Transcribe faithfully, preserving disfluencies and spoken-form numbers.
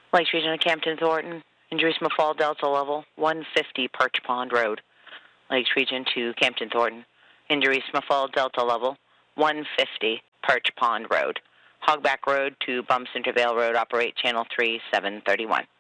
Lakes Region of Campton Thornton, injury Smith Fall Delta level, one fifty Perch Pond Road. Lakes Region to Campton Thornton, injury Smith Fall Delta level, one fifty Perch Pond Road. Hogback Road to Bum Center Vale Road, operate channel three seven thirty-one.